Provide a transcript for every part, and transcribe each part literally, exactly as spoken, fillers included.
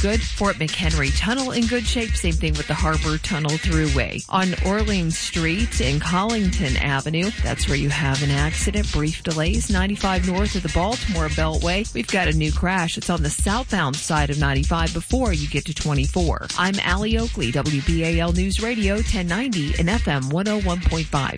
good. Fort McHenry Tunnel in good shape. Same thing with the Harbor Tunnel Thruway. On Orleans Street in Collington Avenue, that's where you have an accident. Brief delays. ninety-five north of the Baltimore Beltway. We've got a new crash. It's on the southbound side of ninety-five before you get to twenty-four. I'm Allie Oakley, W B A L News Radio ten ninety and F M one oh one point five.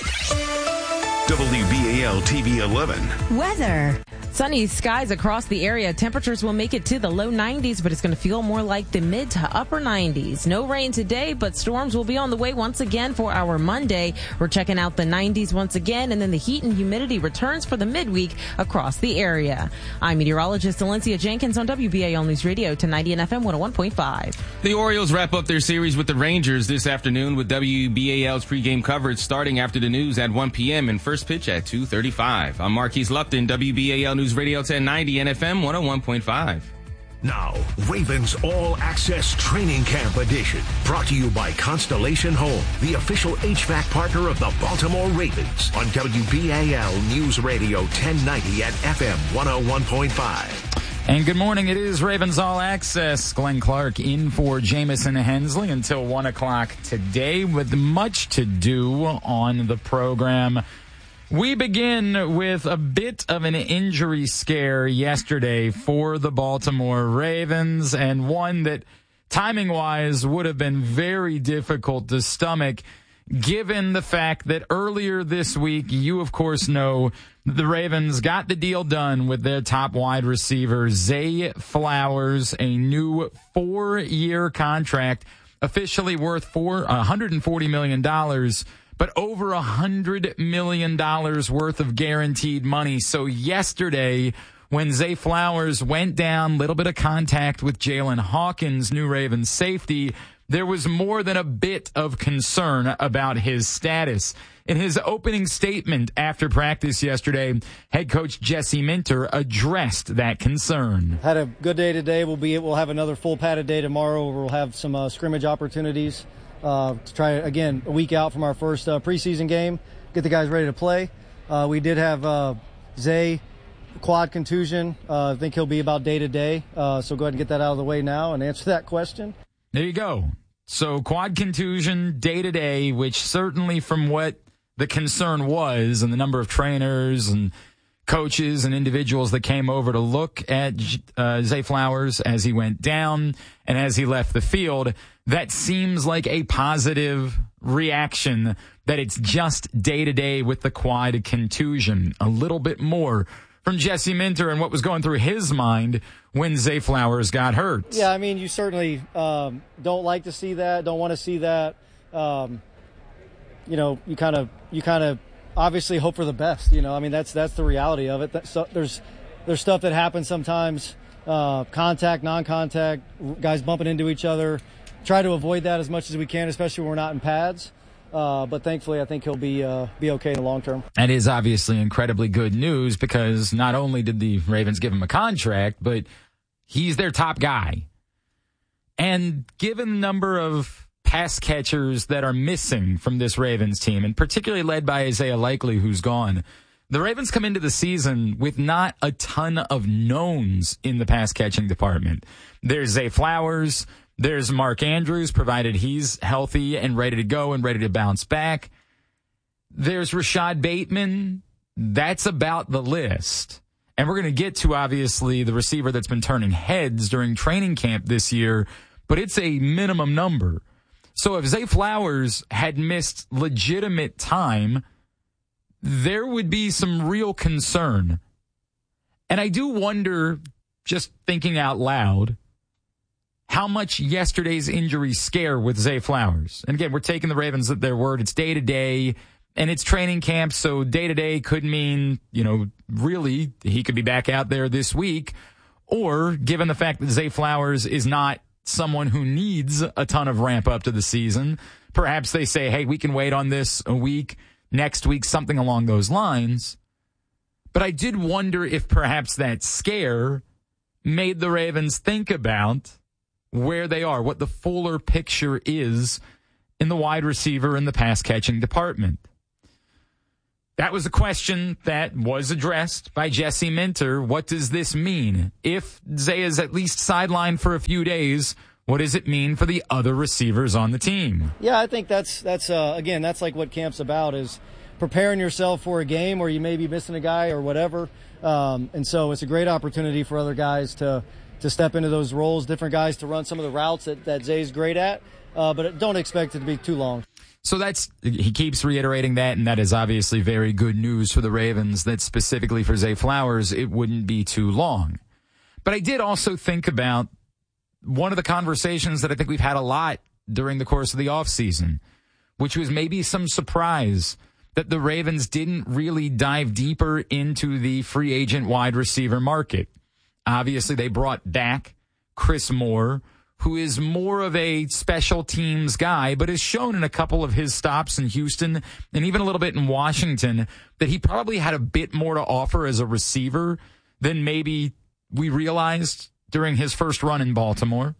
W B A L T V eleven. Weather. Sunny skies across the area. Temperatures will make it to the low nineties, but it's going to feel more like the mid to upper nineties. No rain today, but storms will be on the way once again for our Monday. We're checking out the nineties once again, and then the heat and humidity returns for the midweek across the area. I'm meteorologist Valencia Jenkins on W B A L News Radio ten ninety and F M one oh one point five. The Orioles wrap up their series with the Rangers this afternoon with W B A L's pregame coverage starting after the news at one p.m. and first pitch at two thirty-five. I'm Marquise Lupton, W B A L News Radio ten ninety and F M one oh one point five. Now, Ravens All Access Training Camp Edition. Brought to you by Constellation Home, the official H V A C partner of the Baltimore Ravens. On W B A L News Radio ten ninety and F M one oh one point five. And good morning. It is Ravens All Access. Glenn Clark in for Jamison Hensley until one o'clock today with much to do on the program. We begin with a bit of an injury scare yesterday for the Baltimore Ravens, and one that timing-wise would have been very difficult to stomach given the fact that earlier this week, you of course know, the Ravens got the deal done with their top wide receiver, Zay Flowers, a new four-year contract, officially worth four, one hundred forty million dollars, but over one hundred million dollars worth of guaranteed money. So yesterday, when Zay Flowers went down, little bit of contact with Jalen Hawkins, new Ravens safety, there was more than a bit of concern about his status. In his opening statement after practice yesterday, head coach Jesse Minter addressed that concern. Had a good day today. We'll be we'll have another full padded day tomorrow. We'll have some uh, scrimmage opportunities uh, to try, again, a week out from our first uh, preseason game, get the guys ready to play. Uh, we did have uh, Zay quad contusion. Uh, I think he'll be about day to day. Uh, so go ahead and get that out of the way now and answer that question. There you go. So quad contusion, day-to-day, which certainly from what the concern was and the number of trainers and coaches and individuals that came over to look at uh, Zay Flowers as he went down and as he left the field, that seems like a positive reaction that it's just day-to-day with the quad contusion. A little bit more from Jesse Minter and what was going through his mind when Zay Flowers got hurt. Yeah, I mean, you certainly um, don't like to see that, don't want to see that. Um, you know, you kind of, you kind of obviously hope for the best. You know, I mean, that's that's the reality of it. That, so, there's there's stuff that happens sometimes, uh, contact, non-contact, guys bumping into each other. Try to avoid that as much as we can, especially when we're not in pads. Uh, but thankfully, I think he'll be uh, be okay in the long term. That is obviously incredibly good news because not only did the Ravens give him a contract, but he's their top guy. And given the number of pass catchers that are missing from this Ravens team, and particularly led by Isaiah Likely, who's gone, the Ravens come into the season with not a ton of knowns in the pass catching department. There's Zay Flowers. There's Mark Andrews, provided he's healthy and ready to go and ready to bounce back. There's Rashad Bateman. That's about the list. And we're going to get to, obviously, the receiver that's been turning heads during training camp this year, but it's a minimum number. So if Zay Flowers had missed legitimate time, there would be some real concern. And I do wonder, just thinking out loud, how much yesterday's injury scare with Zay Flowers. And again, we're taking the Ravens at their word. It's day to day and it's training camp. So day to day could mean, you know, really he could be back out there this week. Or given the fact that Zay Flowers is not someone who needs a ton of ramp up to the season, perhaps they say, hey, we can wait on this a week, next week, something along those lines. But I did wonder if perhaps that scare made the Ravens think about where they are, what the fuller picture is in the wide receiver and the pass-catching department. that was a question that was addressed by Jesse Minter. What does this mean? If Zay is at least sidelined for a few days, what does it mean for the other receivers on the team? Yeah, I think that's, that's uh, again, that's like what camp's about, is preparing yourself for a game where you may be missing a guy or whatever. Um, and so it's a great opportunity for other guys to, to step into those roles, different guys to run some of the routes that, that Zay's great at, uh, but don't expect it to be too long. So that's, he keeps reiterating that, and that is obviously very good news for the Ravens, that specifically for Zay Flowers, it wouldn't be too long. But I did also think about one of the conversations that I think we've had a lot during the course of the offseason, which was maybe some surprise that the Ravens didn't really dive deeper into the free agent wide receiver market. Obviously, they brought back Chris Moore, who is more of a special teams guy, but has shown in a couple of his stops in Houston and even a little bit in Washington that he probably had a bit more to offer as a receiver than maybe we realized during his first run in Baltimore.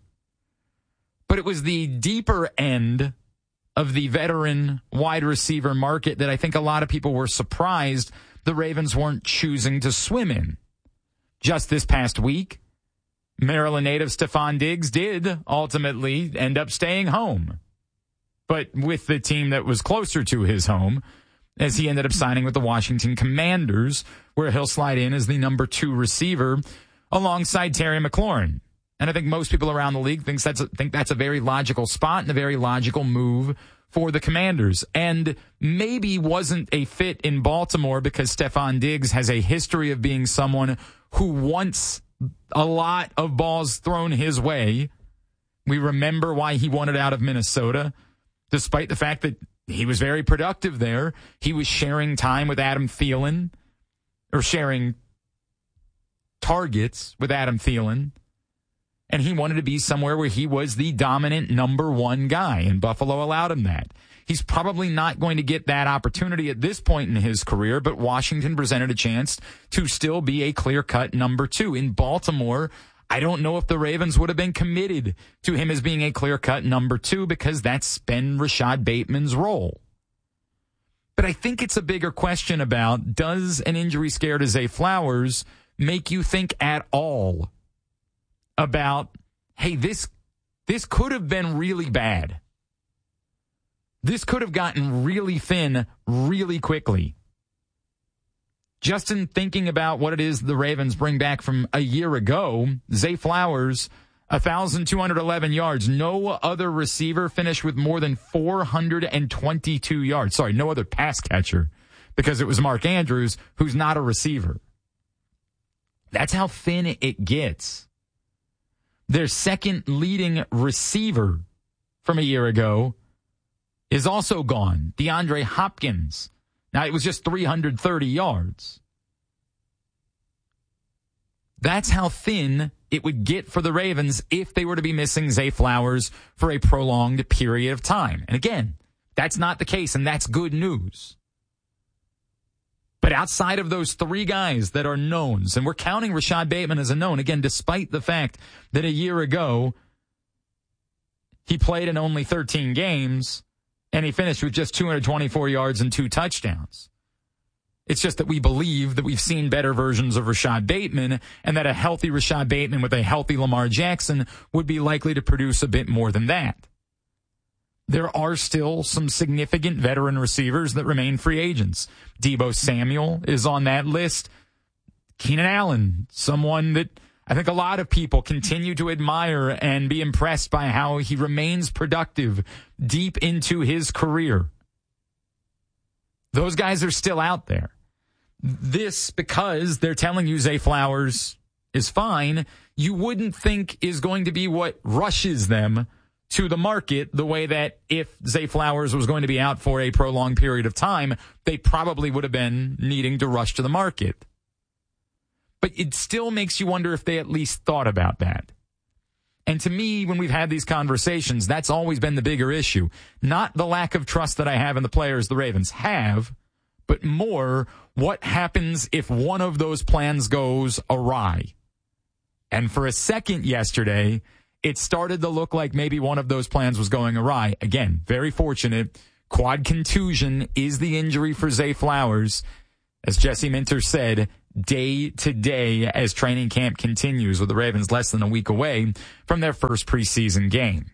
But it was the deeper end of the veteran wide receiver market that I think a lot of people were surprised the Ravens weren't choosing to swim in. Just this past week, Maryland native Stephon Diggs did ultimately end up staying home, but with the team that was closer to his home, as he ended up signing with the Washington Commanders, where he'll slide in as the number two receiver alongside Terry McLaurin. And I think most people around the league thinks that's a, think that's a very logical spot and a very logical move for the Commanders. And maybe wasn't a fit in Baltimore because Stephon Diggs has a history of being someone who wants a lot of balls thrown his way. We remember why he wanted out of Minnesota, despite the fact that he was very productive there. He was sharing time with Adam Thielen, or sharing targets with Adam Thielen, and he wanted to be somewhere where he was the dominant number one guy, and Buffalo allowed him that. He's probably not going to get that opportunity at this point in his career, but Washington presented a chance to still be a clear-cut number two. In Baltimore, I don't know if the Ravens would have been committed to him as being a clear-cut number two because that's been Rashad Bateman's role. But I think it's a bigger question about, does an injury scare to Zay Flowers make you think at all about, hey, this this could have been really bad. This could have gotten really thin really quickly. Just in thinking about what it is the Ravens bring back from a year ago, Zay Flowers, one thousand two hundred eleven yards. No other receiver finished with more than four hundred twenty-two yards. Sorry, no other pass catcher, because it was Mark Andrews, who's not a receiver. That's how thin it gets. Their second leading receiver from a year ago is also gone, DeAndre Hopkins. Now, it was just three hundred thirty yards. That's how thin it would get for the Ravens if they were to be missing Zay Flowers for a prolonged period of time. And again, that's not the case, and that's good news. But outside of those three guys that are knowns, and we're counting Rashad Bateman as a known, again, despite the fact that a year ago he played in only thirteen games, and he finished with just two hundred twenty-four yards and two touchdowns. It's just that we believe that we've seen better versions of Rashad Bateman, and that a healthy Rashad Bateman with a healthy Lamar Jackson would be likely to produce a bit more than that. There are still some significant veteran receivers that remain free agents. Deebo Samuel is on that list. Keenan Allen, someone that I think a lot of people continue to admire and be impressed by how he remains productive deep into his career. Those guys are still out there. This, because they're telling you Zay Flowers is fine, you wouldn't think is going to be what rushes them to the market the way that if Zay Flowers was going to be out for a prolonged period of time, they probably would have been needing to rush to the market. But it still makes you wonder if they at least thought about that. And to me, when we've had these conversations, that's always been the bigger issue. Not the lack of trust that I have in the players the Ravens have, but more what happens if one of those plans goes awry. And for a second yesterday, it started to look like maybe one of those plans was going awry. Again, very fortunate. Quad contusion is the injury for Zay Flowers. As Jesse Minter said, day to day as training camp continues, with the Ravens less than a week away from their first preseason game.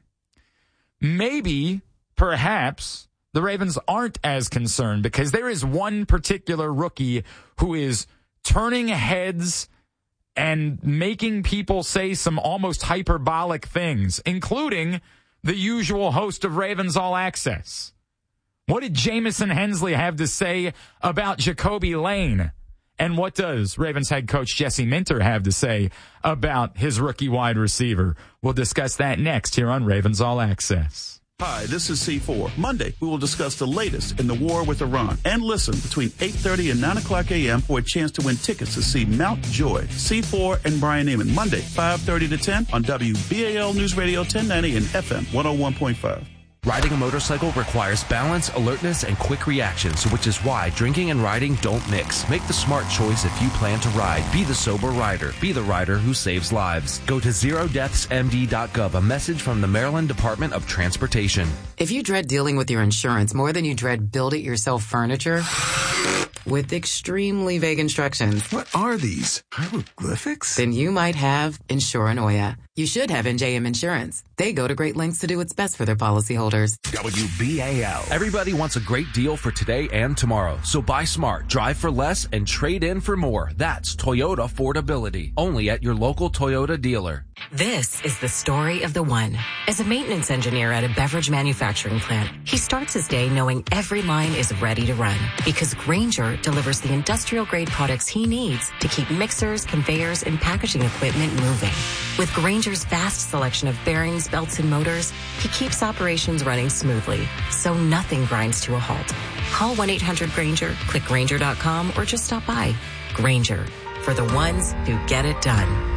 Maybe, perhaps, the Ravens aren't as concerned because there is one particular rookie who is turning heads and making people say some almost hyperbolic things, including the usual host of Ravens All Access. What did Jamison Hensley have to say about Jacoby Lane? And what does Ravens head coach Jesse Minter have to say about his rookie wide receiver? We'll discuss that next here on Ravens All Access. Hi, this is C four. Monday, we will discuss the latest in the war with Iran and listen between eight thirty and nine o'clock a.m. for a chance to win tickets to see Mount Joy, C four, and Brian Neiman. Monday, five thirty to ten on W B A L News Radio ten ninety and F M one oh one point five. Riding a motorcycle requires balance, alertness, and quick reactions, which is why drinking and riding don't mix. Make the smart choice if you plan to ride. Be the sober rider. Be the rider who saves lives. Go to zero deaths M D dot gov, a message from the Maryland Department of Transportation. If you dread dealing with your insurance more than you dread build-it-yourself furniture with extremely vague instructions. What are these? Hieroglyphics? Then you might have Insuranoia. You should have N J M Insurance. They go to great lengths to do what's best for their policyholders. W B A L. Everybody wants a great deal for today and tomorrow. So buy smart, drive for less, and trade in for more. That's Toyota affordability. Only at your local Toyota dealer. This is the story of the one. As a maintenance engineer at a beverage manufacturing plant, he starts his day knowing every line is ready to run because Grainger delivers the industrial-grade products he needs to keep mixers, conveyors, and packaging equipment moving. With Grainger's vast selection of bearings, belts, and motors, he keeps operations running smoothly, so nothing grinds to a halt. Call one eight hundred Grainger, click Grainger dot com, or just stop by. Grainger, for the ones who get it done.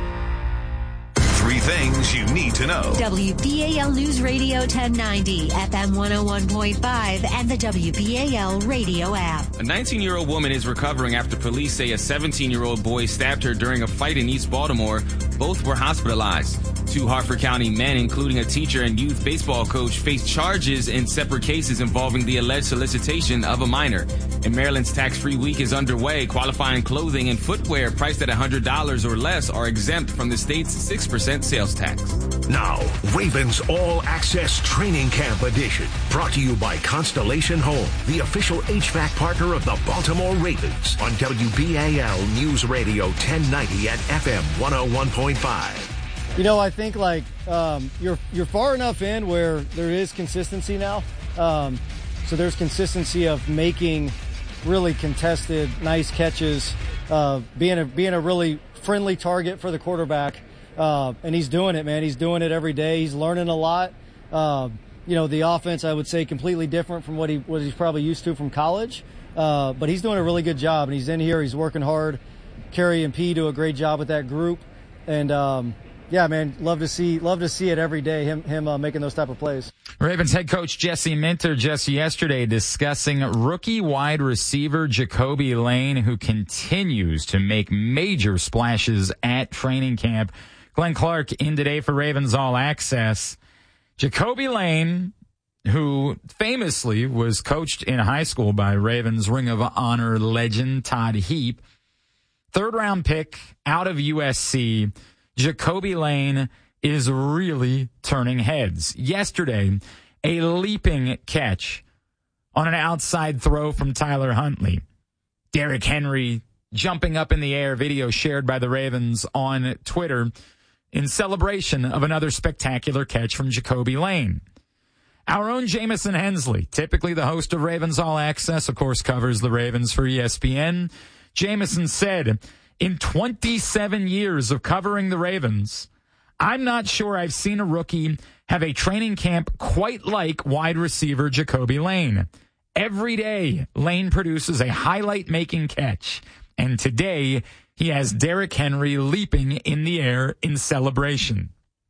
Three things you need to know. W B A L News Radio ten ninety, F M one oh one point five, and the W B A L radio app. A nineteen-year-old woman is recovering after police say a seventeen-year-old boy stabbed her during a fight in East Baltimore. Both were hospitalized. Two Harford County men, including a teacher and youth baseball coach, face charges in separate cases involving the alleged solicitation of a minor. And Maryland's tax-free week is underway. Qualifying clothing and footwear priced at one hundred dollars or less are exempt from the state's six percent sales tax. Now, Ravens All Access Training Camp Edition. Brought to you by Constellation Home, the official H V A C partner of the Baltimore Ravens. On W B A L News Radio ten ninety at F M one oh one point five. You know, I think like um, you're you're far enough in where there is consistency now. Um, so there's consistency of making really contested, nice catches, uh, being a being a really friendly target for the quarterback. Uh, and he's doing it, man. He's doing it every day. He's learning a lot. Uh, you know, the offense, I would say, completely different from what he what he's probably used to from college. Uh, but he's doing a really good job, and he's in here. He's working hard. Kerry and P do a great job with that group, and um, yeah, man, love to see love to see it every day. Him him uh, making those type of plays. Ravens head coach Jesse Minter just yesterday discussing rookie wide receiver Jacoby Lane, who continues to make major splashes at training camp. Glenn Clark in today for Ravens All Access. Jacoby Lane, who famously was coached in high school by Ravens Ring of Honor legend Todd Heap, third round pick out of U S C. Jacoby Lane is really turning heads. Yesterday, a leaping catch on an outside throw from Tyler Huntley. Derrick Henry jumping up in the air, video shared by the Ravens on Twitter in celebration of another spectacular catch from Jacoby Lane. Our own Jamison Hensley, typically the host of Ravens All Access, of course, covers the Ravens for E S P N. Jamison said, in twenty-seven years of covering the Ravens, I'm not sure I've seen a rookie have a training camp quite like wide receiver Jacoby Lane. Every day, Lane produces a highlight-making catch, and today he has Derrick Henry leaping in the air in celebration.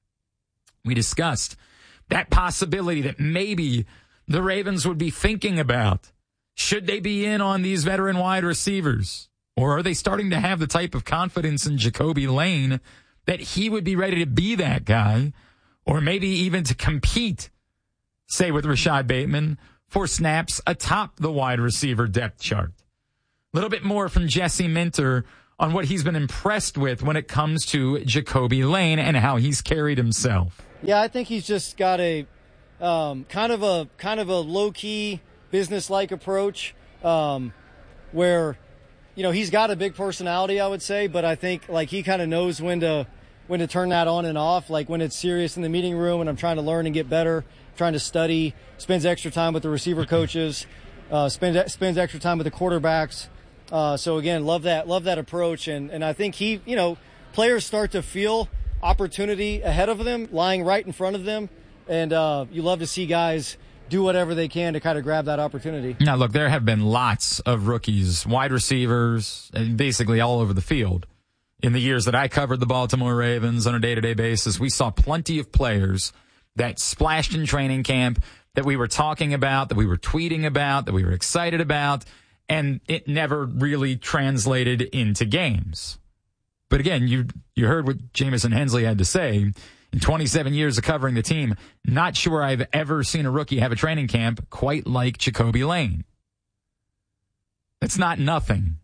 We discussed that possibility that maybe the Ravens would be thinking about. Should they be in on these veteran wide receivers? Or are they starting to have the type of confidence in Jacoby Lane that he would be ready to be that guy? Or maybe even to compete, say with Rashad Bateman, for snaps atop the wide receiver depth chart. A little bit more from Jesse Minter on what he's been impressed with when it comes to Jacoby Lane and how he's carried himself. Yeah, I think he's just got a um, kind of a kind of a low-key, business-like approach um, where, you know, he's got a big personality, I would say, but I think like he kind of knows when to when to turn that on and off, like when it's serious in the meeting room and I'm trying to learn and get better, trying to study, spends extra time with the receiver coaches, uh, spends spends extra time with the quarterbacks. Uh, so again, love that love that approach, and and I think he, you know, players start to feel opportunity ahead of them, lying right in front of them, and uh, you love to see guys do whatever they can to kind of grab that opportunity. Now, look, there have been lots of rookies, wide receivers, and basically all over the field. In the years that I covered the Baltimore Ravens on a day-to-day basis, we saw plenty of players that splashed in training camp, that we were talking about, that we were tweeting about, that we were excited about, and it never really translated into games. But again, you you heard what Jamison Hensley had to say. In twenty-seven years of covering the team, not sure I've ever seen a rookie have a training camp quite like Jacoby Lane. That's not nothing.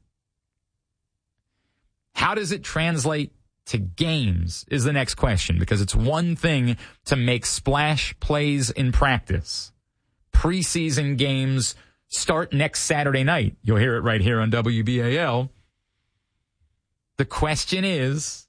How does it translate to games is the next question, because it's one thing to make splash plays in practice. Preseason games start next Saturday night. You'll hear it right here on W B A L. The question is,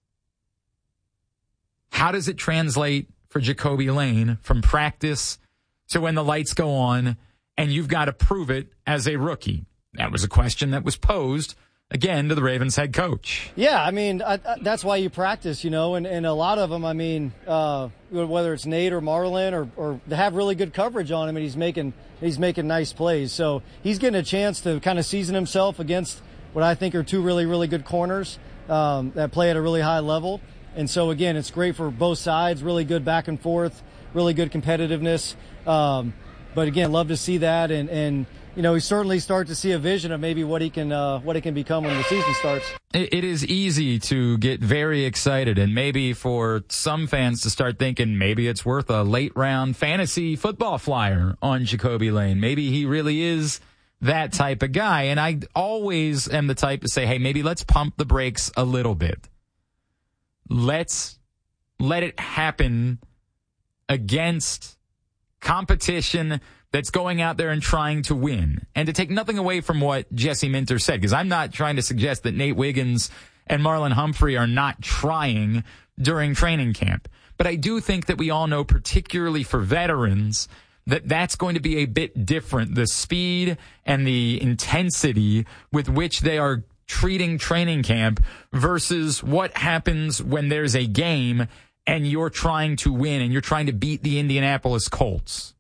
how does it translate for Jacoby Lane from practice to when the lights go on and you've got to prove it as a rookie? That was a question that was posed, again, to the Ravens head coach. Yeah, I mean, I, I, that's why you practice, you know, and, and a lot of them, I mean, uh, whether it's Nate or Marlon, or, or they have really good coverage on him, and he's making he's making nice plays. So he's getting a chance to kind of season himself against what I think are two really, really good corners um, that play at a really high level. And so, again, it's great for both sides, really good back and forth, really good competitiveness. Um, but, again, love to see that. And, and you know, we certainly start to see a vision of maybe what he can uh, what he can become when the season starts. It, it is easy to get very excited, and maybe for some fans to start thinking maybe it's worth a late-round fantasy football flyer on Jacoby Lane. Maybe he really is that type of guy. And I always am the type to say, hey, maybe let's pump the brakes a little bit. Let's let it happen against competition that's going out there and trying to win. And to take nothing away from what Jesse Minter said, because I'm not trying to suggest that Nate Wiggins and Marlon Humphrey are not trying during training camp. But I do think that we all know, particularly for veterans, that that's going to be a bit different. The speed and the intensity with which they are treating training camp versus what happens when there's a game and you're trying to win and you're trying to beat the Indianapolis Colts.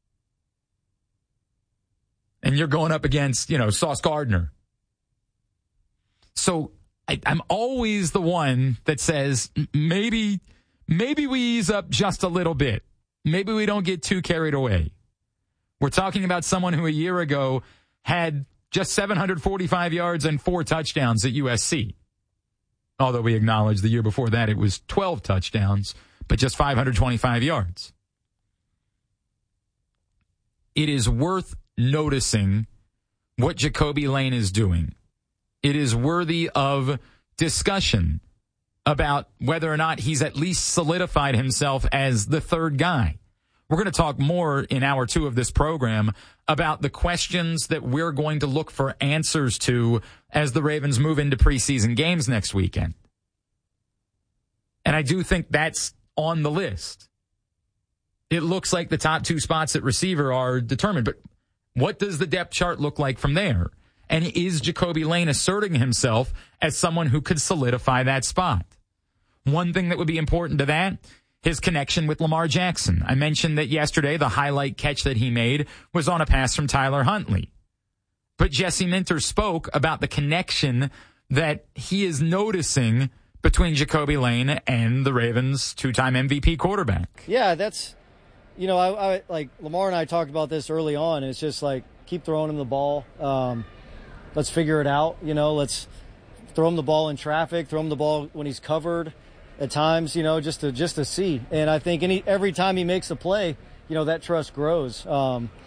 And you're going up against, you know, Sauce Gardner. So I, I'm always the one that says, maybe, maybe we ease up just a little bit. Maybe we don't get too carried away. We're talking about someone who a year ago had just seven hundred forty-five yards and four touchdowns at U S C. Although we acknowledge the year before that it was twelve touchdowns, but just five hundred twenty-five yards. It is worth noticing what Jacoby Lane is doing. It is worthy of discussion about whether or not he's at least solidified himself as the third guy. We're going to talk more in hour two of this program about the questions that we're going to look for answers to as the Ravens move into preseason games next weekend. And I do think that's on the list. It looks like the top two spots at receiver are determined, but what does the depth chart look like from there? And is Jacoby Lane asserting himself as someone who could solidify that spot? One thing that would be important to that, his connection with Lamar Jackson. I mentioned that yesterday the highlight catch that he made was on a pass from Tyler Huntley. But Jesse Minter spoke about the connection that he is noticing between Jacoby Lane and the Ravens' two-time M V P quarterback. Yeah, that's, you know, I, I like Lamar and I talked about this early on. It's just like, keep throwing him the ball. Um, let's figure it out. You know, let's throw him the ball in traffic, throw him the ball when he's covered at times, you know, just to just to see. And I think any every time he makes a play, you know, that trust grows. Um,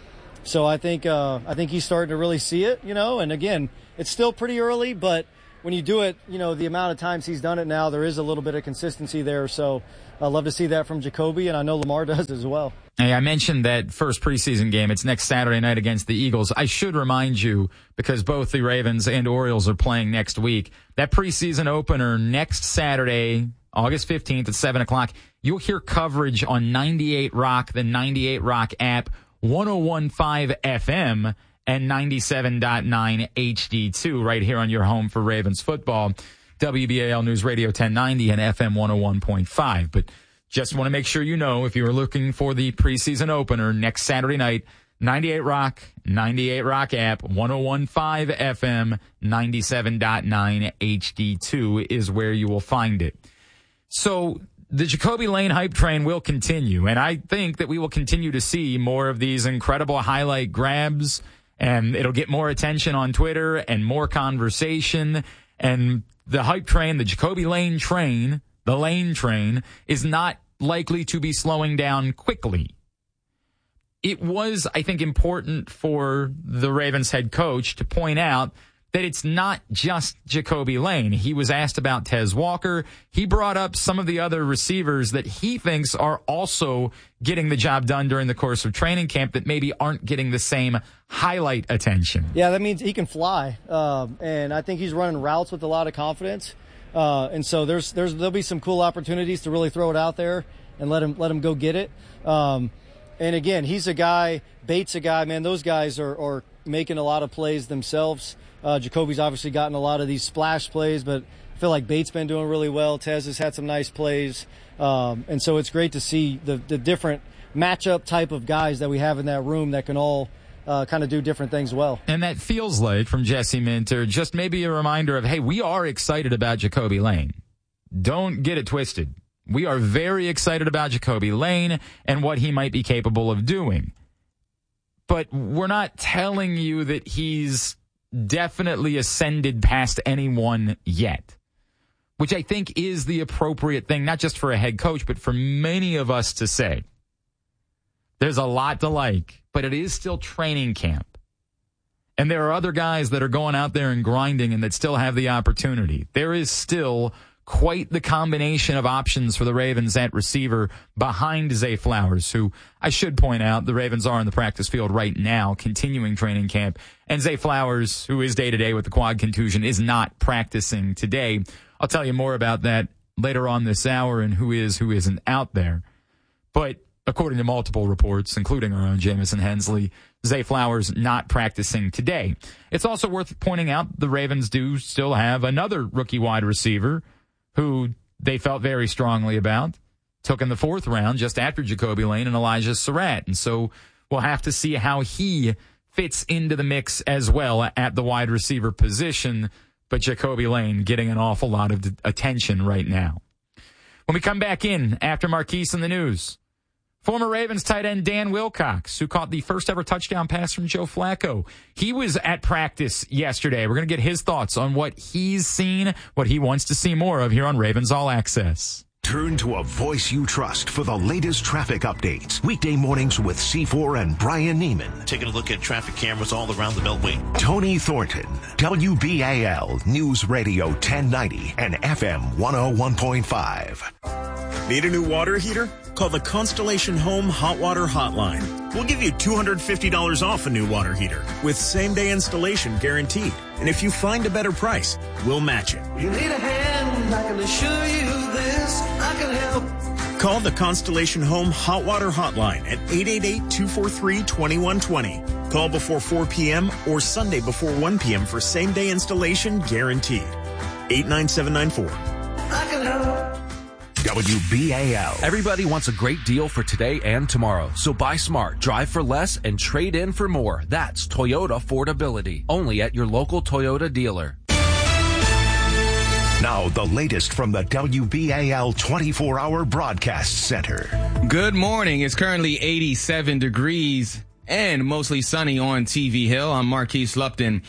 So I think uh, I think he's starting to really see it, you know. And again, it's still pretty early, but when you do it, you know, the amount of times he's done it now, there is a little bit of consistency there. So I love to see that from Jacoby, and I know Lamar does as well. Hey, I mentioned that first preseason game. It's next Saturday night against the Eagles. I should remind you, because both the Ravens and Orioles are playing next week, that preseason opener next Saturday, August fifteenth at seven o'clock, you'll hear coverage on ninety-eight Rock, the ninety-eight Rock app, one oh one point five F M, and ninety-seven point nine H D two right here on your home for Ravens football, W B A L News Radio ten ninety and F M one oh one point five. But just want to make sure you know, if you are looking for the preseason opener next Saturday night, ninety-eight Rock, ninety-eight Rock app, one oh one point five F M, ninety-seven point nine H D two is where you will find it. So the Jacoby Lane hype train will continue, and I think that we will continue to see more of these incredible highlight grabs, and it'll get more attention on Twitter and more conversation. And the hype train, the Jacoby Lane train, the Lane train, is not likely to be slowing down quickly. It was, I think, important for the Ravens head coach to point out that it's not just Jacoby Lane. He was asked about Tez Walker. He brought up some of the other receivers that he thinks are also getting the job done during the course of training camp that maybe aren't getting the same highlight attention. Yeah, that means he can fly. Um, and I think he's running routes with a lot of confidence. Uh, and so there's, there's, there'll be some cool opportunities to really throw it out there and let him, let him go get it. Um, and again, he's a guy, Bates a guy, man, those guys are, are making a lot of plays themselves. Uh, Jacoby's obviously gotten a lot of these splash plays, but I feel like Bates been doing really well. Tez has had some nice plays. Um, and so it's great to see the, the different matchup type of guys that we have in that room that can all uh, kind of do different things well. And that feels like, from Jesse Minter, just maybe a reminder of, hey, we are excited about Jacoby Lane. Don't get it twisted. We are very excited about Jacoby Lane and what he might be capable of doing. But we're not telling you that he's definitely ascended past anyone yet, which I think is the appropriate thing, not just for a head coach, but for many of us to say. There's a lot to like, but it is still training camp. And there are other guys that are going out there and grinding and that still have the opportunity. There is still quite the combination of options for the Ravens at receiver behind Zay Flowers, who I should point out the Ravens are in the practice field right now, continuing training camp. And Zay Flowers, who is day-to-day with the quad contusion, is not practicing today. I'll tell you more about that later on this hour and who is, who isn't out there. But according to multiple reports, including our own Jamison Hensley, Zay Flowers not practicing today. It's also worth pointing out the Ravens do still have another rookie wide receiver who they felt very strongly about, took in the fourth round just after Jacoby Lane, and Elijah Surratt. And so we'll have to see how he fits into the mix as well at the wide receiver position, but Jacoby Lane getting an awful lot of attention right now. When we come back in after Marquise in the news, former Ravens tight end Dan Wilcox, who caught the first ever touchdown pass from Joe Flacco. He was at practice yesterday. We're going to get his thoughts on what he's seen, what he wants to see more of here on Ravens All Access. Turn to a voice you trust for the latest traffic updates. Weekday mornings with C four and Brian Neiman. Taking a look at traffic cameras all around the Beltway. Tony Thornton, W B A L News Radio ten ninety and F M one oh one point five. Need a new water heater? Call the Constellation Home Hot Water Hotline. We'll give you two hundred fifty dollars off a new water heater with same-day installation guaranteed. And if you find a better price, we'll match it. You need a hand, I can assure you this, I can help. Call the Constellation Home Hot Water Hotline at eight eight eight, two four three, two one two zero. Call before four p.m. or Sunday before one p.m. for same-day installation guaranteed. eight nine seven nine four. I can help. W B A L. Everybody wants a great deal for today and tomorrow. So buy smart, drive for less, and trade in for more. That's Toyota Affordability. Only at your local Toyota dealer. Now, the latest from the W B A L twenty-four hour broadcast center. Good morning. It's currently eighty-seven degrees and mostly sunny on T V Hill. I'm Marquise Lupton.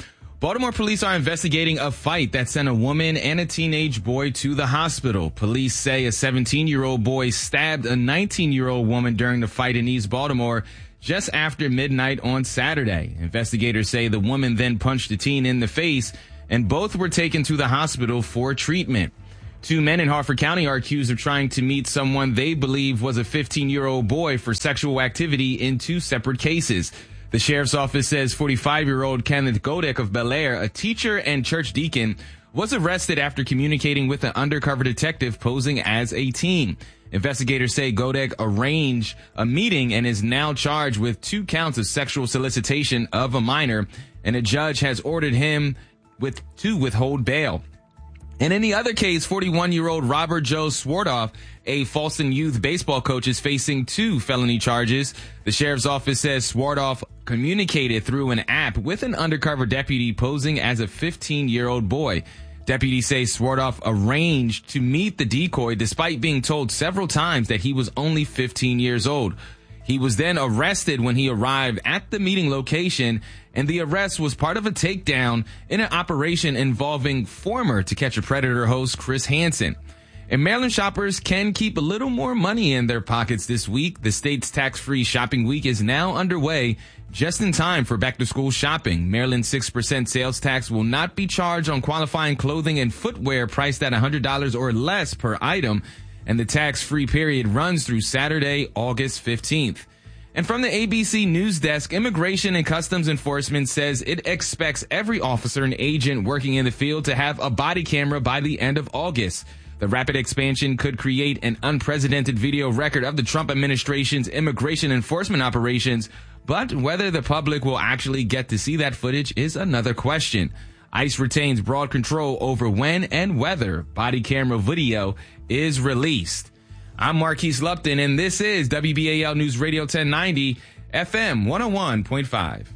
Baltimore police are investigating a fight that sent a woman and a teenage boy to the hospital. Police say a seventeen-year-old boy stabbed a nineteen-year-old woman during the fight in East Baltimore just after midnight on Saturday. Investigators say the woman then punched the teen in the face, and both were taken to the hospital for treatment. Two men in Harford County are accused of trying to meet someone they believe was a fifteen-year-old boy for sexual activity in two separate cases. The sheriff's office says forty-five-year-old Kenneth Godek of Bel Air, a teacher and church deacon, was arrested after communicating with an undercover detective posing as a teen. Investigators say Godek arranged a meeting and is now charged with two counts of sexual solicitation of a minor, and a judge has ordered him with to withhold bail. And in the other case, forty-one-year-old Robert Joe Swartoff, a Falston youth baseball coach, is facing two felony charges. The sheriff's office says Swartoff communicated through an app with an undercover deputy posing as a fifteen-year-old boy. Deputies say Swartoff arranged to meet the decoy despite being told several times that he was only fifteen years old. He was then arrested when he arrived at the meeting location, and the arrest was part of a takedown in an operation involving former To Catch a Predator host Chris Hansen. And Maryland shoppers can keep a little more money in their pockets this week. The state's tax-free shopping week is now underway, just in time for back-to-school shopping. Maryland's six percent sales tax will not be charged on qualifying clothing and footwear priced at one hundred dollars or less per item, and the tax-free period runs through Saturday, August fifteenth. And from the A B C News Desk, Immigration and Customs Enforcement says it expects every officer and agent working in the field to have a body camera by the end of August. The rapid expansion could create an unprecedented video record of the Trump administration's immigration enforcement operations, but whether the public will actually get to see that footage is another question. ICE retains broad control over when and whether body camera video is released. I'm Marquise Lupton, and this is W B A L News Radio ten ninety, F M one oh one point five.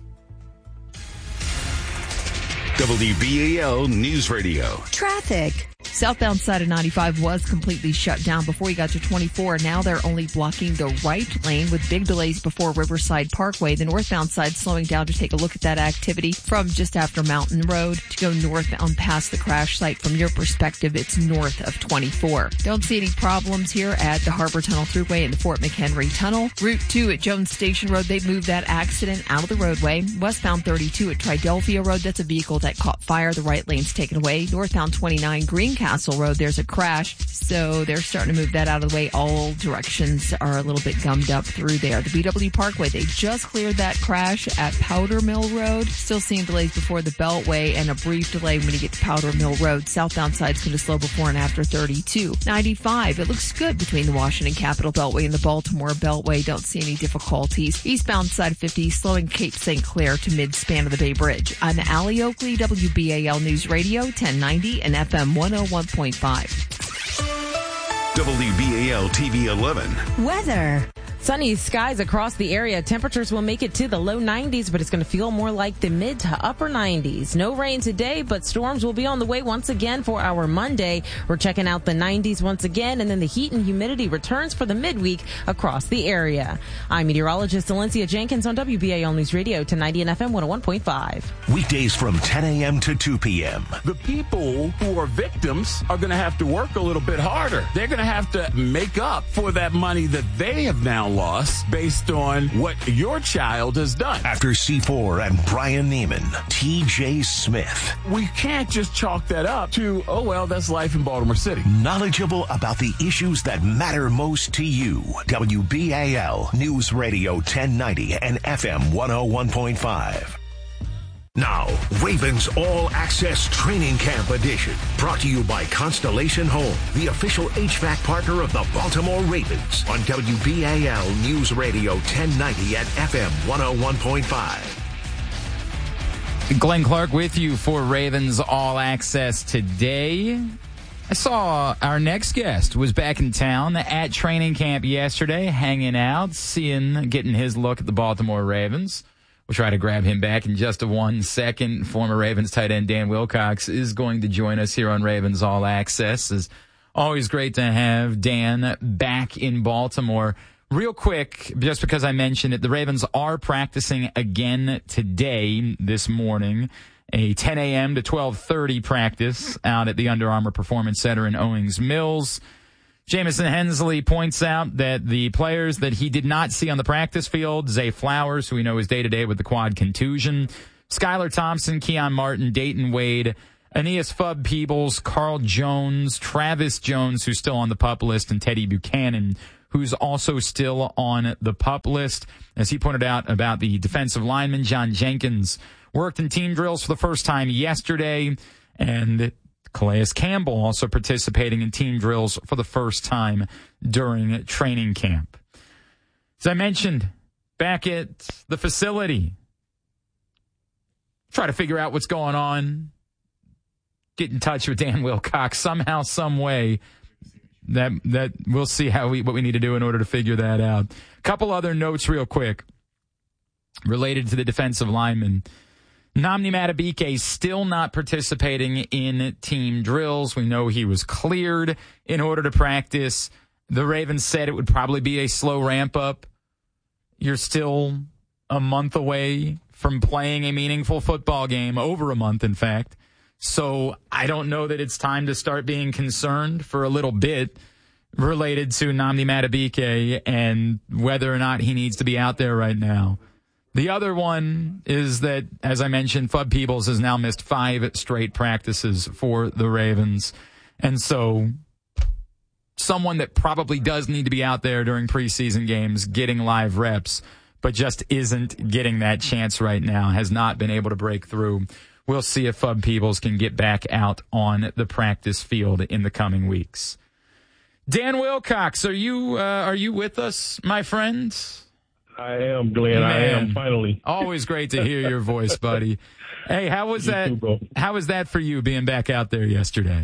W B A L News Radio. Traffic. Southbound side of ninety-five was completely shut down before you got to twenty-four. Now they're only blocking the right lane with big delays before Riverside Parkway. The northbound side slowing down to take a look at that activity from just after Mountain Road to go northbound past the crash site. From your perspective, it's north of twenty-four. Don't see any problems here at the Harbor Tunnel Thruway and the Fort McHenry Tunnel. Route two at Jones Station Road, they moved that accident out of the roadway. Westbound thirty-two at Tridelphia Road, that's a vehicle that caught fire. The right lane's taken away. Northbound twenty-nine Greencastle Road, there's a crash, so they're starting to move that out of the way. All directions are a little bit gummed up through there. The B W Parkway, they just cleared that crash at Powder Mill Road. Still seeing delays before the Beltway and a brief delay when you get to Powder Mill Road. Southbound side's going to slow before and after thirty-two. ninety-five, it looks good between the Washington Capitol Beltway and the Baltimore Beltway. Don't see any difficulties. Eastbound side of fifty, slowing Cape Saint Clair to mid-span of the Bay Bridge. I'm Allie Oakley, W B A L News Radio ten ninety and F M one oh one point five. W B A L T V eleven. Weather. Sunny skies across the area. Temperatures will make it to the low nineties, but it's going to feel more like the mid to upper nineties. No rain today, but storms will be on the way once again for our Monday. We're checking out the nineties once again, and then the heat and humidity returns for the midweek across the area. I'm meteorologist Alencia Jenkins on W B A L News Radio ten ninety and F M one oh one point five. Weekdays from ten a.m. to two p.m. The people who are victims are going to have to work a little bit harder. They're going to have to make up for that money that they have now lost based on what your child has done. After C four and Brian Neiman, T J Smith. We can't just chalk that up to, oh, well, that's life in Baltimore City. Knowledgeable about the issues that matter most to you. W B A L News Radio ten ninety and F M one oh one point five. Now, Ravens All Access Training Camp Edition. Brought to you by Constellation Home, the official H V A C partner of the Baltimore Ravens. On W B A L News Radio ten ninety at F M one oh one point five. Glenn Clark with you for Ravens All Access today. I saw our next guest was back in town at training camp yesterday, hanging out, seeing, getting his look at the Baltimore Ravens. We'll try to grab him back in just a one second. Former Ravens tight end Dan Wilcox is going to join us here on Ravens All Access. It's always great to have Dan back in Baltimore. Real quick, just because I mentioned it, the Ravens are practicing again today, this morning. a ten a.m. to twelve thirty practice out at the Under Armour Performance Center in Owings Mills. Jamison Hensley points out that the players that he did not see on the practice field, Zay Flowers, who we know is day-to-day with the quad contusion, Skylar Thompson, Keon Martin, Dayton Wade, Aeneas Fubb Peebles, Carl Jones, Travis Jones, who's still on the PUP list, and Teddy Buchanan, who's also still on the PUP list. As he pointed out about the defensive lineman, John Jenkins worked in team drills for the first time yesterday, and Calais Campbell also participating in team drills for the first time during training camp. As I mentioned, back at the facility, try to figure out what's going on, get in touch with Dan Wilcox somehow, some way. That that we'll see how we what we need to do in order to figure that out. A couple other notes real quick related to the defensive lineman. Nnamdi Madubuike still not participating in team drills. We know he was cleared in order to practice. The Ravens said it would probably be a slow ramp up. You're still a month away from playing a meaningful football game, over a month, in fact. So I don't know that it's time to start being concerned for a little bit related to Nnamdi Madubuike and whether or not he needs to be out there right now. The other one is that, as I mentioned, Fubb Peebles has now missed five straight practices for the Ravens. And so someone that probably does need to be out there during preseason games getting live reps, but just isn't getting that chance right now, has not been able to break through. We'll see if Fubb Peebles can get back out on the practice field in the coming weeks. Dan Wilcox, are you uh, are you with us, my friend? I am, Glenn. Man, I am, finally. Always great to hear your voice, buddy. Hey, how was you that? Too, how was that for you being back out there yesterday?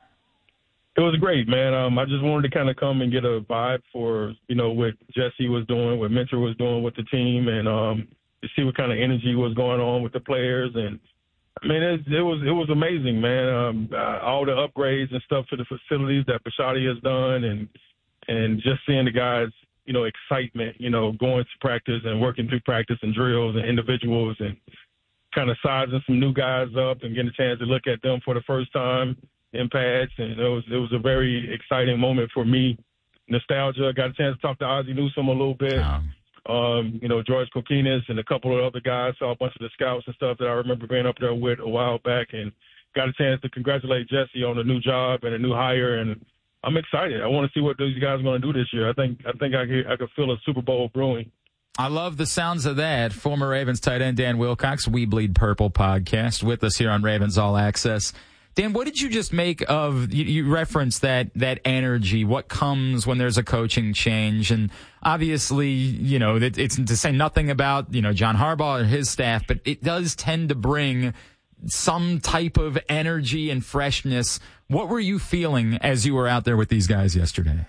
It was great, man. Um, I just wanted to kind of come and get a vibe for, you know, what Jesse was doing, what Mentor was doing with the team, and um, to see what kind of energy was going on with the players. And I mean, it, it was it was amazing, man. Um, uh, all the upgrades and stuff to the facilities that Bisciotti has done, and and just seeing the guys, you know, excitement, you know, going to practice and working through practice and drills and individuals, and kind of sizing some new guys up and getting a chance to look at them for the first time in pads. And it was it was a very exciting moment for me. Nostalgia. Got a chance to talk to Ozzie Newsome a little bit. Oh. Um, you know, George Kokinis and a couple of other guys. Saw a bunch of the scouts and stuff that I remember being up there with a while back, and got a chance to congratulate Jesse on the new job and a new hire. And I'm excited. I want to see what these guys are going to do this year. I think I think I could, I could feel a Super Bowl brewing. I love the sounds of that. Former Ravens tight end Dan Wilcox, We Bleed Purple podcast, with us here on Ravens All Access. Dan, what did you just make of, you, you referenced that that energy, what comes when there's a coaching change, and obviously, you know, it, it's to say nothing about, you know, John Harbaugh or his staff, but it does tend to bring some type of energy and freshness. What were you feeling as you were out there with these guys yesterday?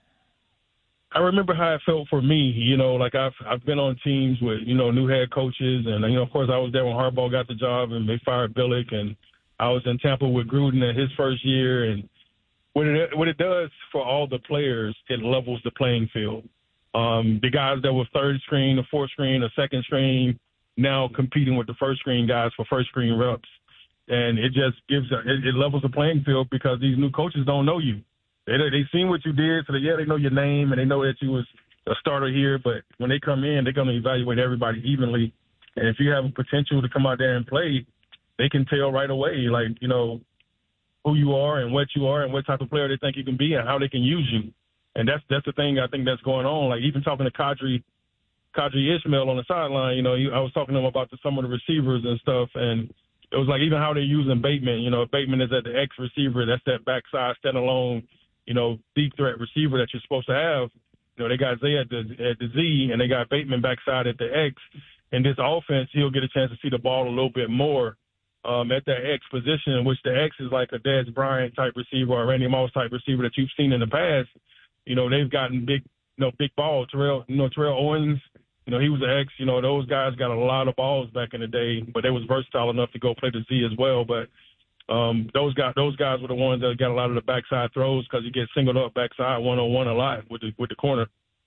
I remember how it felt for me. You know, like I've I've been on teams with, you know, new head coaches, and, you know, of course I was there when Harbaugh got the job and they fired Billick, and I was in Tampa with Gruden in his first year. And what it, what it does for all the players, it levels the playing field. Um, the guys that were third screen, the fourth screen, the second screen, now competing with the first screen guys for first screen reps. And it just gives, it, it levels the playing field because these new coaches don't know you. They they seen what you did, so they, yeah, they know your name and they know that you was a starter here. But when they come in, they're going to evaluate everybody evenly. And if you have a potential to come out there and play, they can tell right away, like, you know, who you are and what you are and what type of player they think you can be and how they can use you. And that's that's the thing I think that's going on. Like, even talking to Kadri, Kadri Ishmael on the sideline, you know, I was talking to him about the, some of the receivers and stuff, and it was like even how they're using Bateman. You know, Bateman is at the X receiver. That's that backside, standalone, you know, deep threat receiver that you're supposed to have. You know, they got Zay at the, at the Z, and they got Bateman backside at the X. In this offense, he'll get a chance to see the ball a little bit more um, at that X position, which the X is like a Dez Bryant type receiver or Randy Moss type receiver that you've seen in the past. You know, they've gotten big, you know, big balls. Terrell, you know, Terrell Owens, you know, he was an X. You know, those guys got a lot of balls back in the day, but they was versatile enough to go play the Z as well. But um, those guys, those guys were the ones that got a lot of the backside throws because you get singled up backside one on one a lot with the with the corner.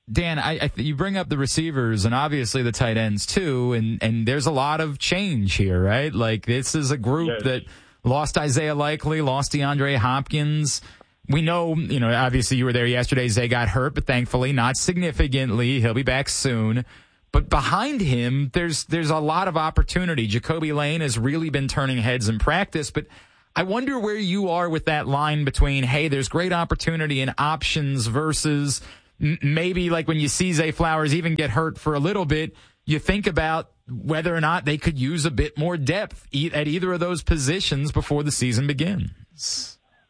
Dan, I, I you bring up the receivers and obviously the tight ends too, and, and there's a lot of change here, right? Like this is a group yes. that lost Isaiah Likely, lost DeAndre Hopkins. We know, you know, obviously you were there yesterday. Zay got hurt, but thankfully not significantly. He'll be back soon. But behind him, there's there's a lot of opportunity. Jacoby Lane has really been turning heads in practice, but I wonder where you are with that line between, hey, there's great opportunity and options versus m- maybe like when you see Zay Flowers even get hurt for a little bit, you think about whether or not they could use a bit more depth e- at either of those positions before the season begins.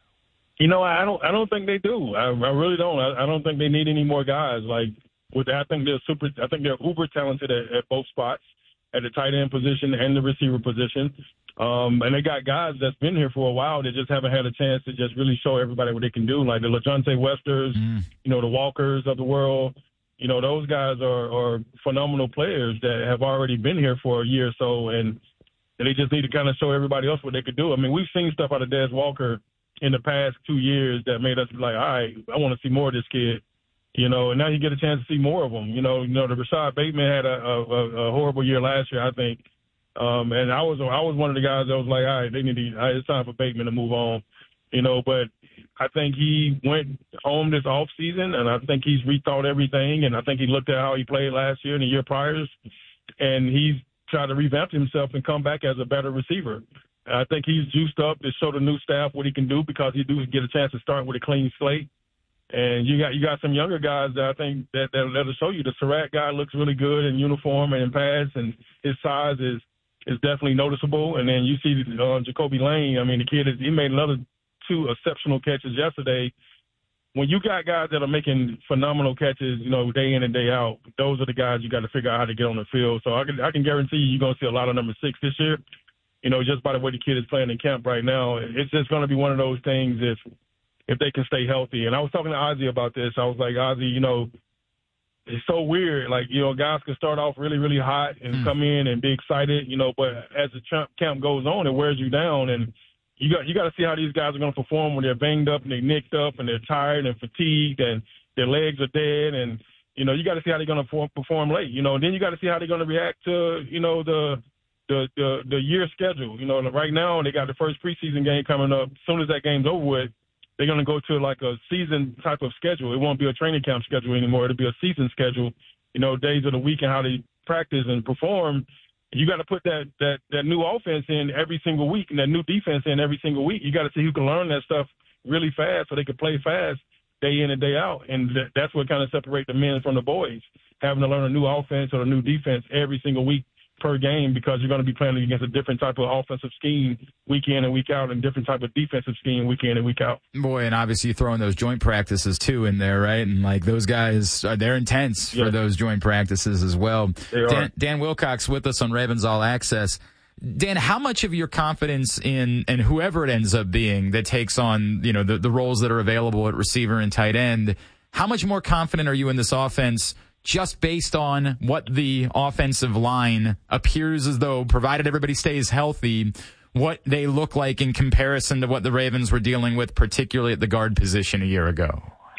You know, I don't. I don't think they do. I, I really don't. I, I don't think they need any more guys. Like with, I think they're super. I think they're uber talented at, at both spots, at the tight end position and the receiver position. Um, and they got guys that's been here for a while that just haven't had a chance to just really show everybody what they can do. Like the LaJohntay Westers, mm. you know, the Walkers of the world. You know, those guys are, are phenomenal players that have already been here for a year or so, and, and they just need to kind of show everybody else what they could do. I mean, we've seen stuff out of Dez Walker in the past two years that made us be like, all right, I want to see more of this kid, you know, and now you get a chance to see more of them. You know, you know, the Rashad Bateman had a, a, a horrible year last year, I think. Um, and I was I was one of the guys that was like, all right, they need to, all right, it's time for Bateman to move on, you know, but I think he went home this off season, and I think he's rethought everything, and I think he looked at how he played last year and the year prior, and he's tried to revamp himself and come back as a better receiver. I think he's juiced up to show the new staff what he can do because he do get a chance to start with a clean slate. And you got you got some younger guys that I think that that that'll show you. The Surratt guy looks really good in uniform and in pads, and his size is is definitely noticeable. And then you see uh, Jacoby Lane. I mean, the kid is, he made another two exceptional catches yesterday. When you got guys that are making phenomenal catches, you know, day in and day out, those are the guys you got to figure out how to get on the field. So I can I can guarantee you you're gonna see a lot of number six this year. You know, just by the way the kid is playing in camp right now, it's just going to be one of those things if if they can stay healthy. And I was talking to Ozzie about this. I was like, Ozzie, you know, it's so weird. Like, you know, guys can start off really, really hot and mm. come in and be excited, you know, but as the camp goes on, it wears you down. And you got you got to see how these guys are going to perform when they're banged up and they're nicked up and they're tired and fatigued and their legs are dead. And, you know, you got to see how they're going to perform late, you know, and then you got to see how they're going to react to, you know, the – The, the the year schedule. You know, right now they got the first preseason game coming up. As soon as that game's over with, they're going to go to like a season type of schedule. It won't be a training camp schedule anymore. It'll be a season schedule, you know, days of the week and how they practice and perform. You got to put that, that, that new offense in every single week and that new defense in every single week. You got to see who can learn that stuff really fast so they can play fast day in and day out. And th- that's what kind of separates the men from the boys, having to learn a new offense or a new defense every single week per game, because you're going to be playing against a different type of offensive scheme week in and week out and different type of defensive scheme week in and week out. Boy, and obviously you throw in those joint practices too in there, right? And like those guys, uh, they're intense yeah. for those joint practices as well. They are. Dan, Dan Wilcox with us on Ravens All Access. Dan, how much of your confidence in, and whoever it ends up being that takes on, you know, the, the roles that are available at receiver and tight end, how much more confident are you in this offense just based on what the offensive line appears as though, provided everybody stays healthy, what they look like in comparison to what the Ravens were dealing with, particularly at the guard position a year ago?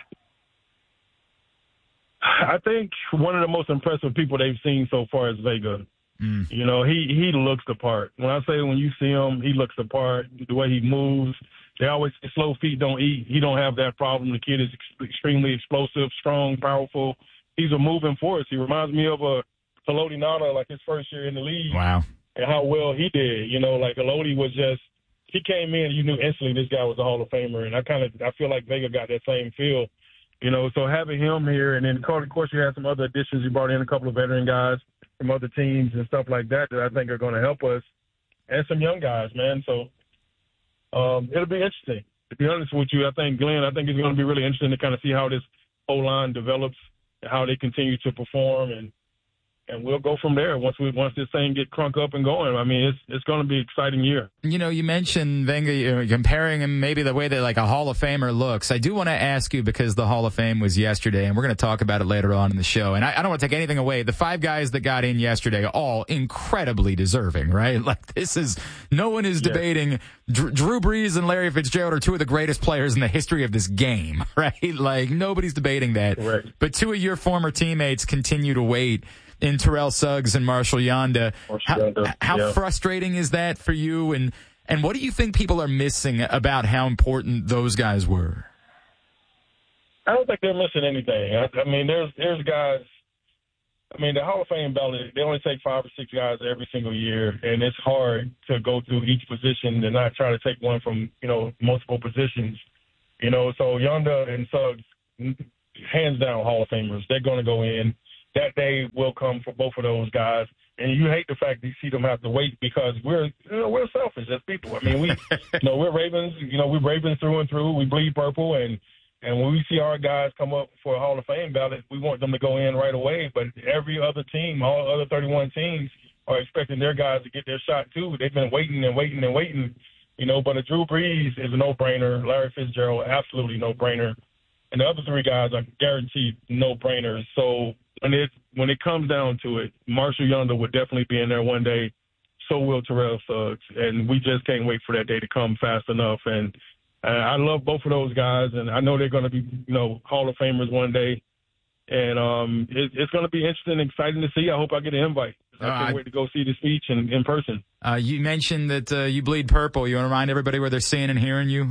I think one of the most impressive people they've seen so far is Vega. Mm. You know, he, he looks the part. When I say when you see him, he looks the part, the way he moves. They always say slow feet don't eat. He don't have that problem. The kid is ex- extremely explosive, strong, powerful. He's a moving force. He reminds me of a Haloti Ngata, like his first year in the league. Wow. And how well he did. You know, like Haloti was just, he came in, you knew instantly this guy was a Hall of Famer. And I kind of, I feel like Vega got that same feel. You know, so having him here, and then, of course, you had some other additions. You brought in a couple of veteran guys from other teams and stuff like that that I think are going to help us. And some young guys, man. So um, it'll be interesting. To be honest with you, I think, Glenn, I think it's going to be really interesting to kind of see how this O-line develops, how they continue to perform. And and we'll go from there once we once this thing get crunk up and going. I mean, it's it's going to be an exciting year. You know, you mentioned Wenger, you're comparing him maybe the way that like a Hall of Famer looks. I do want to ask you, because the Hall of Fame was yesterday, and we're going to talk about it later on in the show. And I, I don't want to take anything away. The five guys that got in yesterday, all incredibly deserving, right? Like this is no one is yeah. debating. Drew, Drew Brees and Larry Fitzgerald are two of the greatest players in the history of this game, right? Like nobody's debating that. Right. But two of your former teammates continue to wait in Terrell Suggs and Marshall Yanda. Marshall Yanda. How, how yeah. frustrating is that for you? And, and what do you think people are missing about how important those guys were? I don't think they're missing anything. I, I mean, there's there's guys. I mean, the Hall of Fame ballot, they only take five or six guys every single year, and it's hard to go through each position and not try to take one from, you know, multiple positions. You know, so Yanda and Suggs, hands down Hall of Famers. They're going to go in. That day will come for both of those guys. And you hate the fact that you see them have to wait because we're, you know, we're selfish as people. I mean, we, you know, we're Ravens, you know, we're Ravens through and through. We bleed purple. And, and when we see our guys come up for a Hall of Fame ballot, we want them to go in right away. But every other team, all other thirty-one teams are expecting their guys to get their shot too. They've been waiting and waiting and waiting, you know, but a Drew Brees is a no-brainer. Larry Fitzgerald, absolutely no-brainer. And the other three guys are guaranteed no-brainers. So when it when it comes down to it, Marshall Yanda would definitely be in there one day. So will Terrell Suggs, and we just can't wait for that day to come fast enough. And uh, I love both of those guys, and I know they're going to be, you know, Hall of Famers one day. And um, it, it's going to be interesting and exciting to see. I hope I get an invite. I can't uh, wait to go see the speech in, in person. Uh, you mentioned that uh, you bleed purple. You want to remind everybody where they're seeing and hearing you?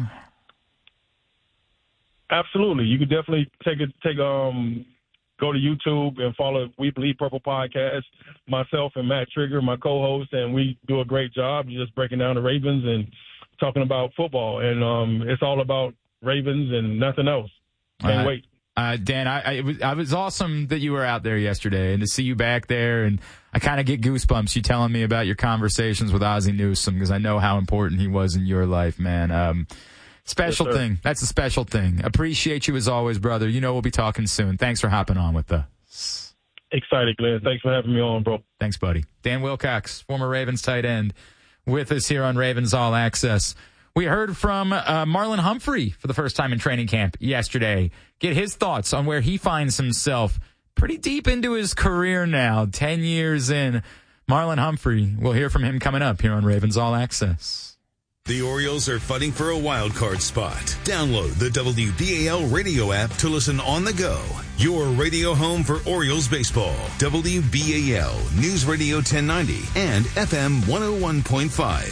Absolutely. You could definitely take it, take um. Go to YouTube and follow We Bleed Purple podcast. Myself and Matt Trigger, my co-host, and we do a great job just breaking down the Ravens and talking about football. And um, it's all about Ravens and nothing else. Can't uh, wait. Uh, Dan, I, I, it was, I was awesome that you were out there yesterday and to see you back there. And I kind of get goosebumps you telling me about your conversations with Ozzie Newsome because I know how important he was in your life, man. Um, Special yes, thing. That's a special thing. Appreciate you as always, brother. You know we'll be talking soon. Thanks for hopping on with us. Excited, Glenn. Thanks for having me on, bro. Thanks, buddy. Dan Wilcox, former Ravens tight end, with us here on Ravens All Access. We heard from uh, Marlon Humphrey for the first time in training camp yesterday. Get his thoughts on where he finds himself pretty deep into his career now, ten years in. Marlon Humphrey, we'll hear from him coming up here on Ravens All Access. The Orioles are fighting for a wild card spot. Download the W B A L radio app to listen on the go. Your radio home for Orioles baseball. W B A L News Radio ten ninety and F M one oh one point five.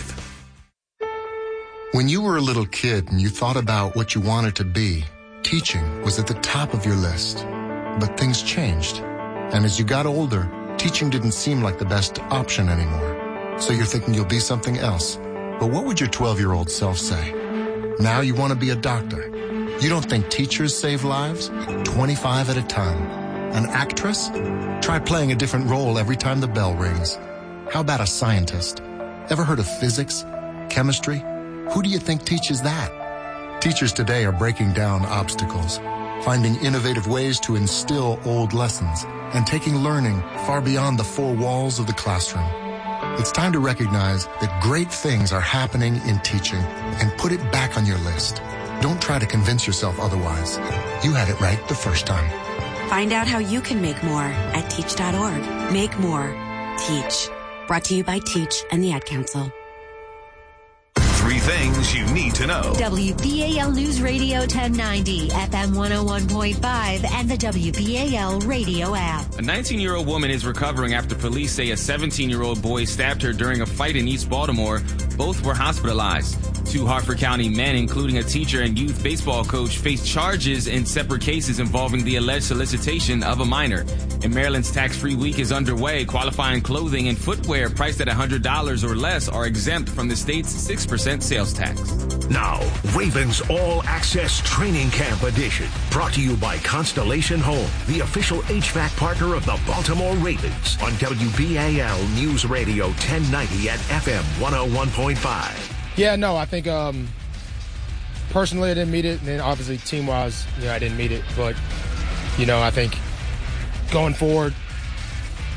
When you were a little kid and you thought about what you wanted to be, teaching was at the top of your list. But things changed. And as you got older, teaching didn't seem like the best option anymore. So you're thinking you'll be something else. But what would your twelve-year-old self say? Now you want to be a doctor. You don't think teachers save lives? twenty-five at a time. An actress? Try playing a different role every time the bell rings. How about a scientist? Ever heard of physics? Chemistry? Who do you think teaches that? Teachers today are breaking down obstacles, finding innovative ways to instill old lessons, and taking learning far beyond the four walls of the classroom. It's time to recognize that great things are happening in teaching and put it back on your list. Don't try to convince yourself otherwise. You had it right the first time. Find out how you can make more at teach dot org. Make more. Teach. Brought to you by Teach and the Ad Council. Three things you need to know. W B A L News Radio ten ninety, F M one oh one point five, and the W B A L radio app. A nineteen-year-old woman is recovering after police say a seventeen-year-old boy stabbed her during a fight in East Baltimore. Both were hospitalized. Two Hartford County men, including a teacher and youth baseball coach, face charges in separate cases involving the alleged solicitation of a minor. And Maryland's tax-free week is underway. Qualifying clothing and footwear priced at one hundred dollars or less are exempt from the state's six percent sales tax. Now, Ravens All Access Training Camp Edition. Brought to you by Constellation Home, the official H V A C partner of the Baltimore Ravens. On W B A L News Radio ten ninety at F M one oh one point five. Yeah, no, I think um, personally I didn't meet it, and then obviously team-wise, you know, I didn't meet it. But, you know, I think going forward,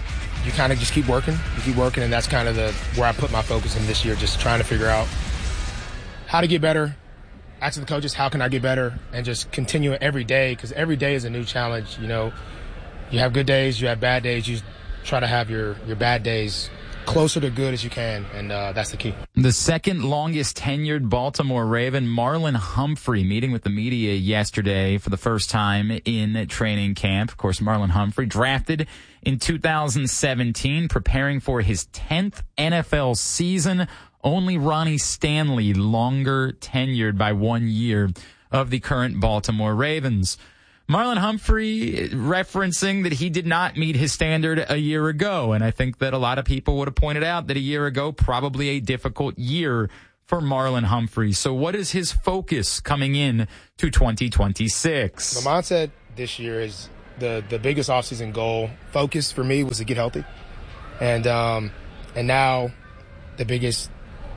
you kind of just keep working. You keep working, and that's kind of the where I put my focus in this year, just trying to figure out how to get better. Asking the coaches, how can I get better? And just continue it every day, because every day is a new challenge. You know, you have good days, you have bad days. You try to have your, your bad days closer to good as you can, and uh, that's the key. The second longest tenured Baltimore Raven, Marlon Humphrey, meeting with the media yesterday for the first time in training camp. Of course, Marlon Humphrey, drafted in two thousand seventeen, preparing for his tenth N F L season. Only Ronnie Stanley longer tenured by one year of the current Baltimore Ravens. Marlon Humphrey referencing that he did not meet his standard a year ago, and I think that a lot of people would have pointed out that a year ago, probably a difficult year for Marlon Humphrey. So what is his focus coming in to twenty twenty-six? My mindset this year is the, the biggest offseason goal, focus for me, was to get healthy. And, um, and now the biggest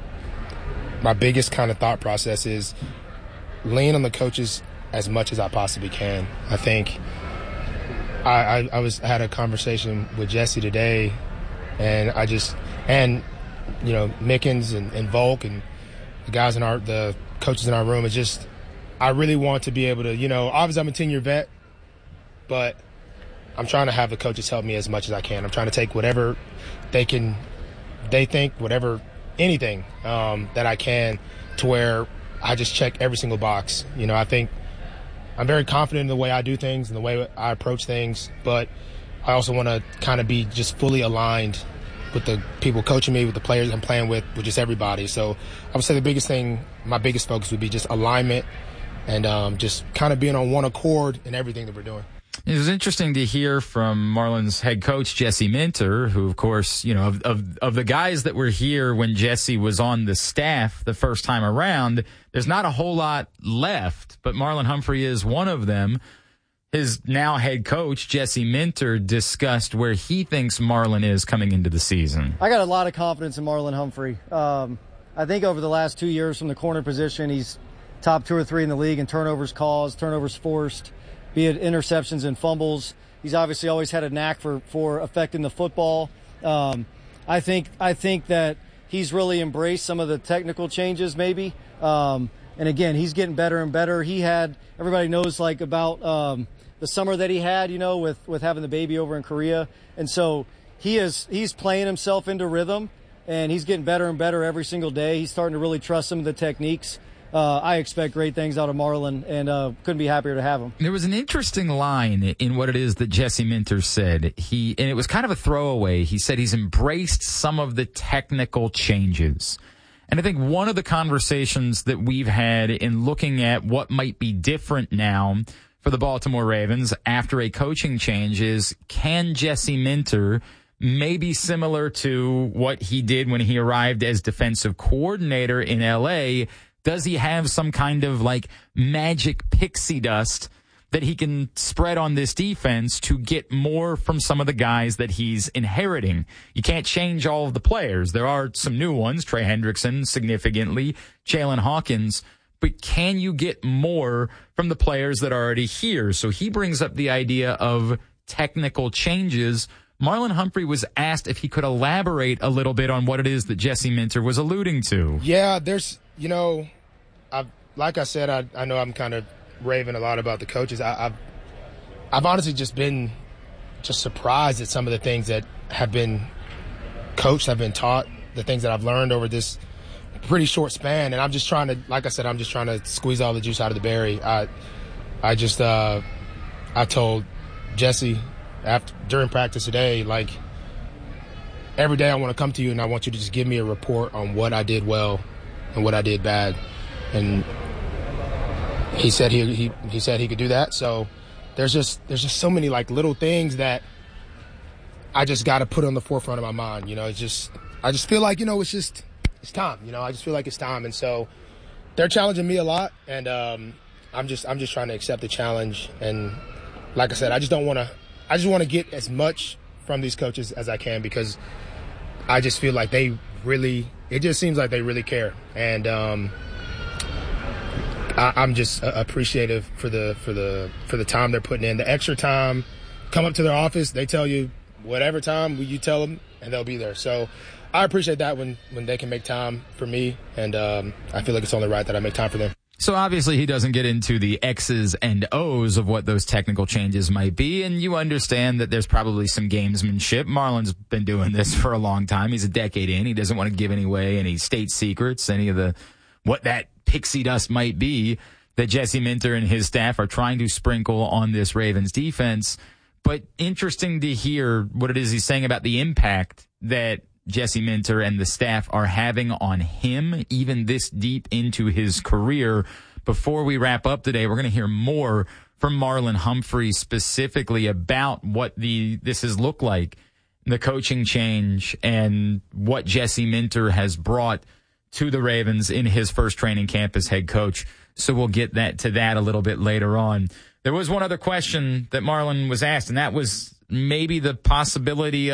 My biggest kind of thought process is lean on the coaches as much as I possibly can. I think I, I, I was I had a conversation with Jesse today, and I just and you know Mickens and, and Volk and the guys in our the coaches in our room. It's just I really want to be able to you know obviously I'm a ten-year vet, but I'm trying to have the coaches help me as much as I can. I'm trying to take whatever they can, they think whatever. anything um, that I can to where I just check every single box. You know, I think I'm very confident in the way I do things and the way I approach things, but I also want to kind of be just fully aligned with the people coaching me, with the players I'm playing with, with just everybody. So I would say the biggest thing, my biggest focus would be just alignment and um, just kind of being on one accord in everything that we're doing. It was interesting to hear from Marlins head coach Jesse Minter, who, of course, you know, of, of of the guys that were here when Jesse was on the staff the first time around, there's not a whole lot left, but Marlon Humphrey is one of them. His now head coach, Jesse Minter, discussed where he thinks Marlon is coming into the season. I got a lot of confidence in Marlon Humphrey. Um, I think over the last two years from the corner position, he's top two or three in the league in turnovers caused, turnovers forced, be it interceptions and fumbles. He's obviously always had a knack for, for affecting the football. Um, I think I think that he's really embraced some of the technical changes maybe. Um, and again, he's getting better and better. He had, everybody knows like about um, the summer that he had, you know, with, with having the baby over in Korea. And so he is he's playing himself into rhythm, and he's getting better and better every single day. He's starting to really trust some of the techniques. Uh, I expect great things out of Marlon, and uh, couldn't be happier to have him. There was an interesting line in what it is that Jesse Minter said. He, and it was kind of a throwaway. He said he's embraced some of the technical changes. And I think one of the conversations that we've had in looking at what might be different now for the Baltimore Ravens after a coaching change is, can Jesse Minter, maybe similar to what he did when he arrived as defensive coordinator in L A, does he have some kind of like magic pixie dust that he can spread on this defense to get more from some of the guys that he's inheriting? You can't change all of the players. There are some new ones, Trey Hendrickson significantly, Jalen Hawkins, but can you get more from the players that are already here? So he brings up the idea of technical changes. Marlon Humphrey was asked if he could elaborate a little bit on what it is that Jesse Minter was alluding to. Yeah, there's, you know, I've, like I said, I, I know I'm kind of raving a lot about the coaches. I, I've, I've honestly just been just surprised at some of the things that have been coached, have been taught, the things that I've learned over this pretty short span. And I'm just trying to, like I said, I'm just trying to squeeze all the juice out of the berry. I, I just, uh, I told Jesse after during practice today, like, every day I want to come to you and I want you to just give me a report on what I did well and what I did bad. And he said he he he said he could do that. So there's just there's just so many like little things that I just got to put on the forefront of my mind. You know, it's just I just feel like, you know, it's just it's time. You know, I just feel like it's time. And so they're challenging me a lot, and um, I'm just I'm just trying to accept the challenge. And like I said, I just don't want to. I just want to get as much from these coaches as I can, because I just feel like they really, it just seems like they really care. And um, I, I'm just appreciative for the for the for the time they're putting in, the extra time. Come up to their office, they tell you whatever time you tell them, and they'll be there. So I appreciate that when, when they can make time for me, and um, I feel like it's only right that I make time for them. So obviously he doesn't get into the X's and O's of what those technical changes might be, and you understand that there's probably some gamesmanship. Marlon's been doing this for a long time. He's a decade in. He doesn't want to give any away any state secrets, any of the what that pixie dust might be that Jesse Minter and his staff are trying to sprinkle on this Ravens defense. But interesting to hear what it is he's saying about the impact that Jesse Minter and the staff are having on him, even this deep into his career. Before we wrap up today, we're going to hear more from Marlon Humphrey specifically about what the this has looked like, the coaching change, and what Jesse Minter has brought to the Ravens in his first training camp as head coach. So we'll get that to that a little bit later on. There was one other question that Marlon was asked, and that was maybe the possibility